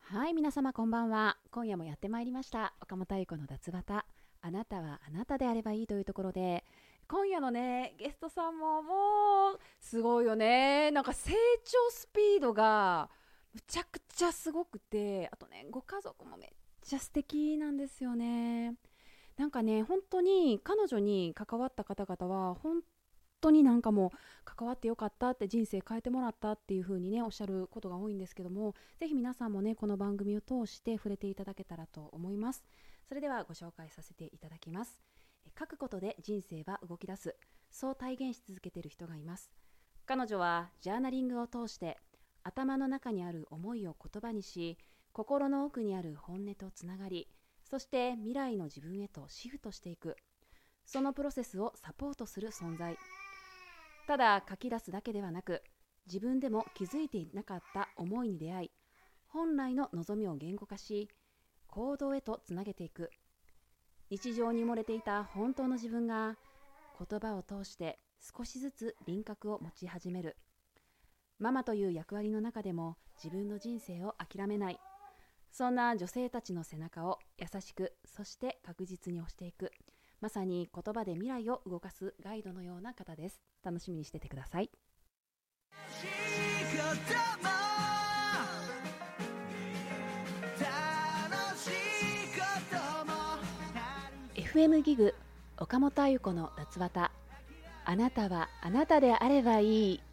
はい、皆様こんばんは。今夜もやってまいりました岡本愛子の脱バタ。あなたはあなたであればいいというところで、今夜のねゲストさんももうすごいよね。なんか成長スピードがむちゃくちゃすごくて、あとねご家族もめっちゃ素敵なんですよね。なんかね、本当に彼女に関わった方々は本当になんかもう関わってよかったって、人生変えてもらったっていう風にねおっしゃることが多いんですけども、ぜひ皆さんもねこの番組を通して触れていただけたらと思います。それではご紹介させていただきます。書くことで人生は動き出す、そう体現し続けている人がいます。彼女はジャーナリングを通して頭の中にある思いを言葉にし、心の奥にある本音とつながり、そして未来の自分へとシフトしていく、そのプロセスをサポートする存在。ただ書き出すだけではなく、自分でも気づいていなかった思いに出会い、本来の望みを言語化し、行動へとつなげていく。日常に埋もれていた本当の自分が言葉を通して少しずつ輪郭を持ち始める。ママという役割の中でも自分の人生を諦めない、そんな女性たちの背中を優しく、そして確実に押していく、まさに言葉で未来を動かすガイドのような方です。楽しみにしててください。FM ギグ岡本あゆ子の夏バタ。あなたはあなたであればいい。